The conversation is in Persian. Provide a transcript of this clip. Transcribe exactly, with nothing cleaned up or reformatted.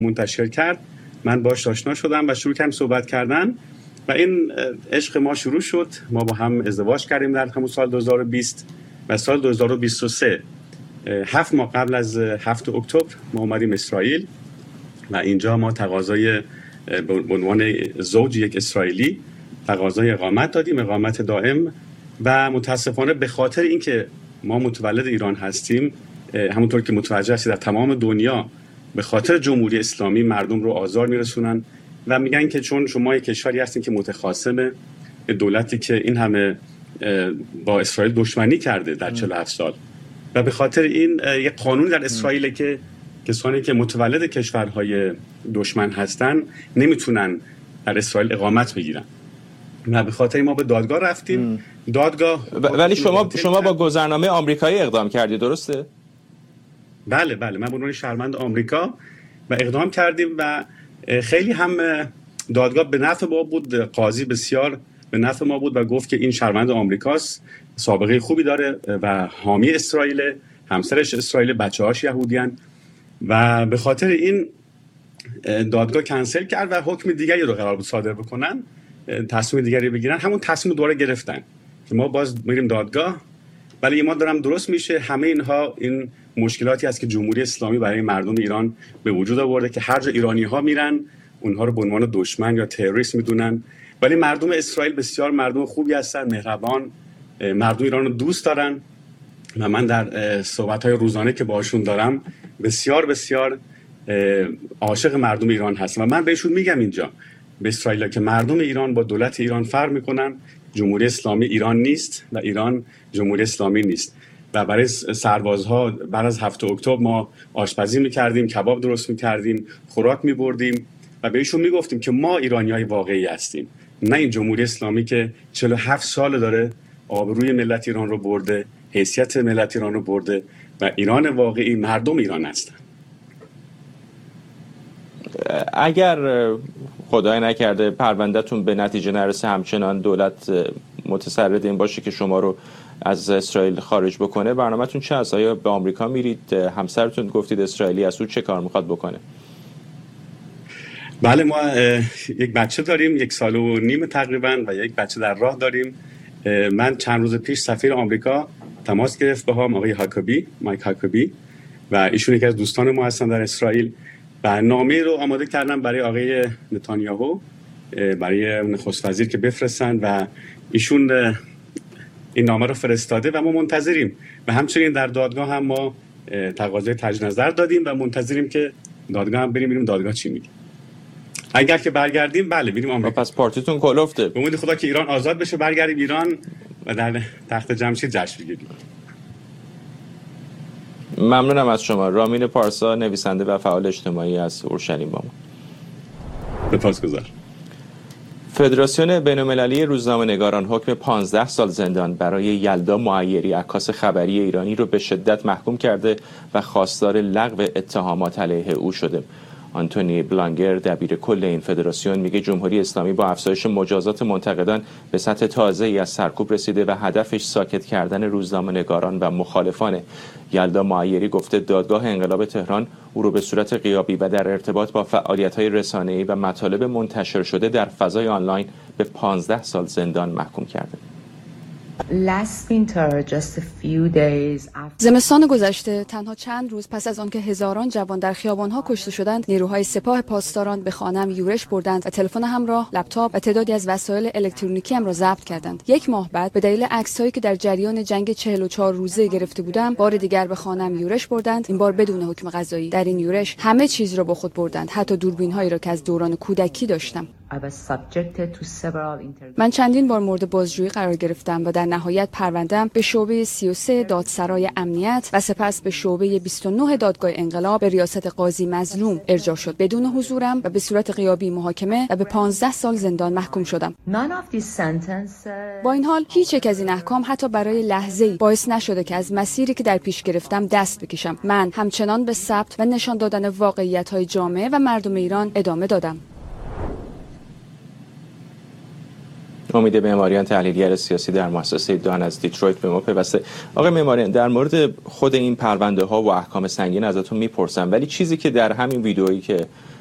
منتشر کرد، من باهاش آشنا شدم و شروع کردم صحبت کردن و این عشق ما شروع شد. ما با هم ازدواج کردیم در همون سال دو هزار و بیست و سال دو هزار و بیست و سه هفت ماه قبل از هفت اکتبر ما اومدیم اسرائیل و اینجا ما تقاضای به عنوان زوج یک اسرائیلی تقاضای اقامت دادیم، اقامت دائم. و متاسفانه به خاطر اینکه ما متولد ایران هستیم، همونطور که متوجه هستید در تمام دنیا به خاطر جمهوری اسلامی مردم رو آزار میرسونن و میگن که چون شما یک کشوری هستین که متخاصم دولتی که این همه با اسرائیل دشمنی کرده در چهل و هفت سال و به خاطر این یک قانون در اسرائیل که کسانی که متولد کشورهای دشمن هستن نمیتونن در اسرائیل اقامت بگیرن و به خاطر ما به دادگاه رفتیم. م. دادگاه ولی شما شما با گذرنامه آمریکایی اقدام کردید، درسته؟ بله بله، من به عنوان شهروند آمریکا و اقدام کردیم و خیلی هم دادگاه به نفع ما بود، قاضی بسیار به نفع ما بود و گفت که این شهروند آمریکاست، سابقه خوبی داره و حامی اسرائیل، همسرش اسرائیل، بچه‌هاش یهودیان و به خاطر این دادگاه کنسل کرد و حکم دیگری رو قرار بود صادر بکنن، تصمیم دیگری بگیرن. همون تصمیم دوباره گرفتن که ما باز میریم دادگاه، ولی ما دارم درست میشه. همه اینها این مشکلاتی است که جمهوری اسلامی برای مردم ایران به وجود آورده که هر جا ایرانی ها میرن اونها رو به عنوان دشمن یا تروریست میدونن، ولی مردم اسرائیل بسیار مردم خوبی هستن، مهربان، مردم ایران رو دوست دارن و من در صحبت‌های روزانه که باشون دارم بسیار بسیار عاشق مردم ایران هستم و من بهشون میگم اینجا به اسرائیل که مردم ایران با دولت ایران فرق میکنن. جمهوری اسلامی ایران نیست و ایران جمهوری اسلامی نیست و برای سربازها بعد از هفت اکتبر ما آشپزی میکردیم، کباب درست میکردیم، خوراک میبردیم و بهشون میگفتیم که ما ایرانیای واقعی هستیم، نه این جمهوری اسلامی که چهل و هفت سال داره آبروی ملت ایران رو برده، حیثیت ملت ایران رو برده و ایران واقعی مردم ایران هستن. اگر خدای نکرده پروندهتون به نتیجه نرسه، همچنان دولت متسرد این باشه که شما رو از اسرائیل خارج بکنه، برنامه‌تون چه است؟ آیا به آمریکا میرید؟ همسرتون گفتید اسرائیلی است، او چه کار میخواد بکنه؟ بله، ما یک بچه داریم، یک سال و نیم تقریبا و یک بچه در راه داریم. من چند روز پیش سفیر آمریکا تماس گرفت با هم، آقای هاکابی، مایک هاکابی، و ایشون یکی از دوستان ما هستن در اسرائیل و نامه رو آماده کردن برای آقای نتانیاهو، برای نخست وزیر که بفرستن و ایشون این نامه رو فرستاده و ما منتظریم. و همچنین در دادگاه هم ما تقاضای تجدید نظر دادیم و منتظریم که دادگاه هم بریم ببینیم دادگاه چی میگه. اگر که برگردیم بله میریم آمریکا. پس پارتیتون کلفته. به امید خدا که ایران آزاد بشه، برگردیم ایران و در تخت جمشید جشن بگیریم. ممنونم از شما. رامین پارسا، نویسنده و فعال اجتماعی از اورشلیم با ما. سپاسگزارم. فدراسیون بین‌المللی روزنامه‌نگاران حکم پانزده سال زندان برای یلدا معیری، عکاس خبری ایرانی رو به شدت محکوم کرده و خواستار لغو اتهامات علیه او شده. آنتونی بلانگر، دبیر کل این فدراسیون، میگه جمهوری اسلامی با افزایش مجازات منتقدان به سطح تازه‌ای از سرکوب رسیده و هدفش ساکت کردن روزنامه‌نگاران و مخالفانه. یلدا معیری گفته دادگاه انقلاب تهران او رو به صورت غیابی و در ارتباط با فعالیت‌های رسانه‌ای و مطالب منتشر شده در فضای آنلاین به پانزده سال زندان محکوم کرده. زمستان گذشته تنها چند روز پس از آنکه هزاران جوان در خیابان‌ها کشته شدند، نیروهای سپاه پاسداران به خانه‌ام یورش بردند و تلفن همراه، لپتاپ و تعدادی از وسایل الکترونیکی هم را ضبط کردند. یک ماه بعد به دلیل عکس‌هایی که در جریان جنگ چهل و چهار روزه گرفته بودم، بار دیگر به خانه‌ام یورش بردند، این بار بدون حکم قضایی. در این یورش همه چیز را با خود بردند، حتی دوربین‌هایی را که از دوران کودکی داشتم. من چندین بار مورد بازجویی قرار گرفتم و در نهایت پرونده‌ام به شعبه سی و سه دادسرای امنیت و سپس به شعبه بیست و نه دادگاه انقلاب به ریاست قاضی مظلوم ارجاع شد. بدون حضورم و به صورت غیابی محاکمه و به پانزده سال زندان محکوم شدم. با این حال هیچ یک از این احکام حتی برای لحظه‌ای باعث نشده که از مسیری که در پیش گرفتم دست بکشم. من همچنان به ثبت و نشان دادن واقعیت‌های جامعه و مردم ایران ادامه دادم. امید معماریان، تحلیلگر سیاسی در مؤسسه دان از دیترویت به ما پیوسته. آقای معماریان، در مورد خود این پرونده ها و احکام سنگین ازتون میپرسم، ولی چیزی که در همین ویدئویی که